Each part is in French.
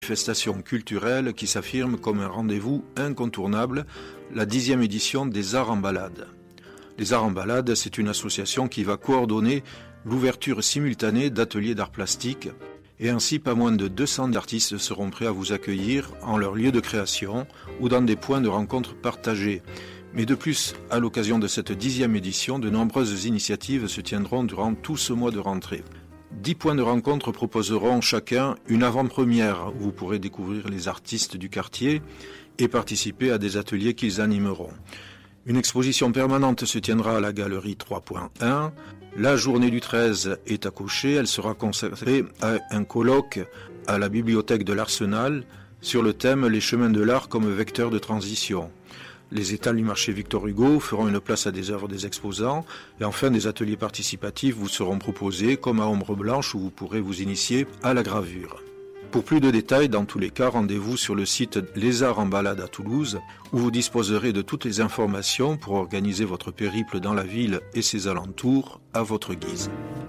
Manifestation culturelle qui s'affirme comme un rendez-vous incontournable, la 10e édition des Arts en Balade. Les Arts en Balade, c'est une association qui va coordonner l'ouverture simultanée d'ateliers d'art plastique et ainsi pas moins de 200 artistes seront prêts à vous accueillir en leur lieu de création ou dans des points de rencontre partagés. Mais de plus, à l'occasion de cette 10e édition, de nombreuses initiatives se tiendront durant tout ce mois de rentrée. 10 points de rencontre proposeront chacun une avant-première où vous pourrez découvrir les artistes du quartier et participer à des ateliers qu'ils animeront. Une exposition permanente se tiendra à la galerie 3.1. La journée du 13 est à Cauchet. Elle sera consacrée à un colloque à la bibliothèque de l'Arsenal sur le thème « Les chemins de l'art comme vecteur de transition ». Les étals du marché Victor Hugo feront une place à des œuvres des exposants et enfin des ateliers participatifs vous seront proposés comme à Ombre Blanche où vous pourrez vous initier à la gravure. Pour plus de détails, dans tous les cas, rendez-vous sur le site Les Arts en Balade à Toulouse où vous disposerez de toutes les informations pour organiser votre périple dans la ville et ses alentours à votre guise.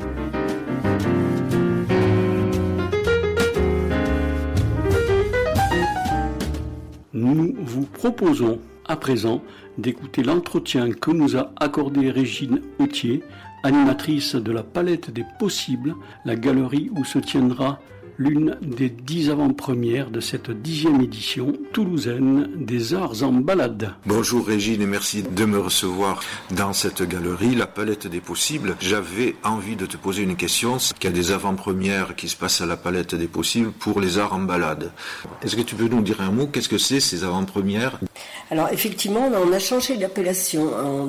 Nous vous proposons à présent d'écouter l'entretien que nous a accordé Régine Autier, animatrice de la Palette des Possibles, la galerie où se tiendra l'une des 10 avant-premières de cette 10e édition toulousaine des Arts en Balade. Bonjour Régine et merci de me recevoir dans cette galerie, la Palette des Possibles. J'avais envie de te poser une question, qu'il y a des avant-premières qui se passent à la Palette des Possibles pour les Arts en Balade. Est-ce que tu peux nous dire un mot, qu'est-ce que c'est ces avant-premières ? Alors effectivement, on a changé d'appellation en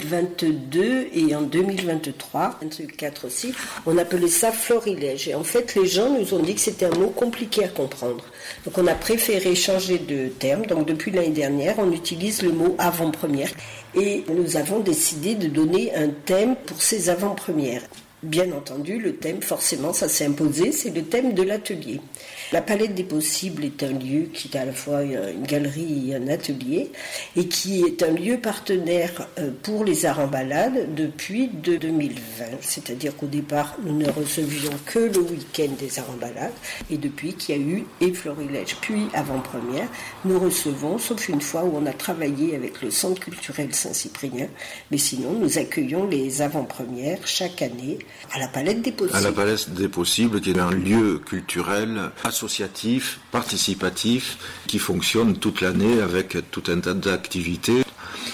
2022 et en 2023, 2024 aussi, on appelait ça florilège. Et en fait, les gens nous ont dit que c'était un mot compliqué à comprendre. Donc on a préféré changer de terme. Donc depuis l'année dernière, on utilise le mot avant-première. Et nous avons décidé de donner un thème pour ces avant-premières. Bien entendu, le thème, forcément, ça s'est imposé, c'est le thème de l'atelier. La Palette des Possibles est un lieu qui est à la fois une galerie et un atelier, et qui est un lieu partenaire pour les Arts en Balade depuis 2020. C'est-à-dire qu'au départ, nous ne recevions que le week-end des Arts en Balade, et depuis qu'il y a eu et Florilège, puis avant-première, nous recevons, sauf une fois où on a travaillé avec le Centre culturel Saint-Cyprien, mais sinon, nous accueillons les avant-premières chaque année à la Palette des Possibles. À la Palette des Possibles, qui est un lieu culturel, associatif, participatif, qui fonctionne toute l'année avec tout un tas d'activités.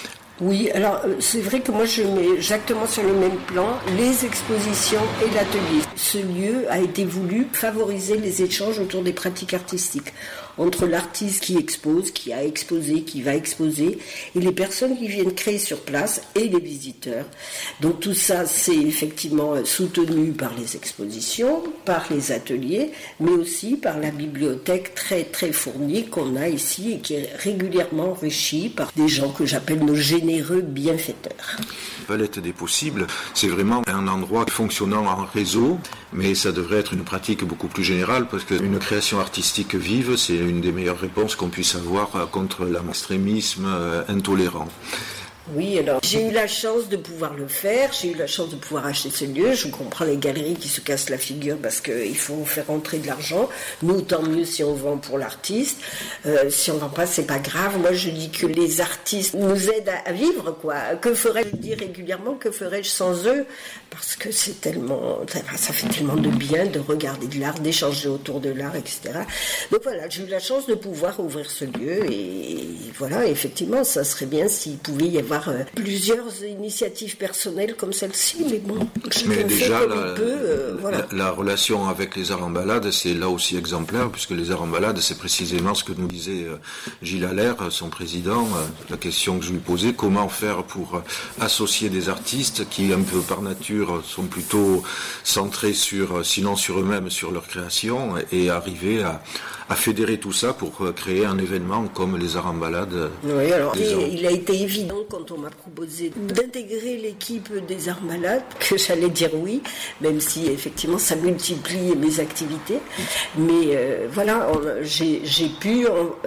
Oui, alors c'est vrai que moi je mets exactement sur le même plan les expositions et l'atelier. Ce lieu a été voulu favoriser les échanges autour des pratiques artistiques entre l'artiste qui expose, qui a exposé, qui va exposer, et les personnes qui viennent créer sur place et les visiteurs. Donc tout ça, c'est effectivement soutenu par les expositions, par les ateliers, mais aussi par la bibliothèque très très fournie qu'on a ici et qui est régulièrement enrichie par des gens que j'appelle nos généreux bienfaiteurs. Palette des Possibles, c'est vraiment un endroit fonctionnant en réseau, mais ça devrait être une pratique beaucoup plus générale parce qu'une création artistique vive, c'est une des meilleures réponses qu'on puisse avoir contre l'extrémisme intolérant. Oui, alors j'ai eu la chance de pouvoir le faire, j'ai eu la chance de pouvoir acheter ce lieu. Je comprends les galeries qui se cassent la figure parce qu'il faut faire rentrer de l'argent. Nous, tant mieux si on vend pour l'artiste. Si on vend pas, c'est pas grave. Moi, je dis que les artistes nous aident à vivre, quoi. Que ferais-je, je dis régulièrement, que ferais-je sans eux ? Parce que c'est tellement, ça fait tellement de bien de regarder de l'art, d'échanger autour de l'art, etc. Donc voilà, j'ai eu la chance de pouvoir ouvrir ce lieu et voilà, effectivement, ça serait bien s'il pouvait y avoir plusieurs initiatives personnelles comme celle-ci, mais bon, mais déjà, voilà. La relation avec les Arts en Balade, c'est là aussi exemplaire, puisque les Arts en Balade, c'est précisément ce que nous disait Gilles Allaire, son président, la question que je lui posais, comment faire pour associer des artistes qui, un peu par nature, sont plutôt centrés sinon sur eux-mêmes, sur leur création, et arriver à fédérer tout ça pour créer un événement comme les Arts en Balade. Oui, alors il a été évident quand on m'a proposé d'intégrer l'équipe des Arts Balades que j'allais dire oui, même si effectivement ça multiplie mes activités. Mais voilà, j'ai pu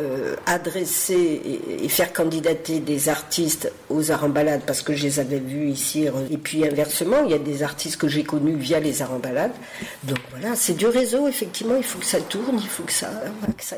adresser et faire candidater des artistes aux Arts en Balade parce que je les avais vus ici. Et puis inversement, il y a des artistes que j'ai connus via les Arts en Balade. Donc voilà, c'est du réseau, effectivement, il faut que ça tourne, il faut que ça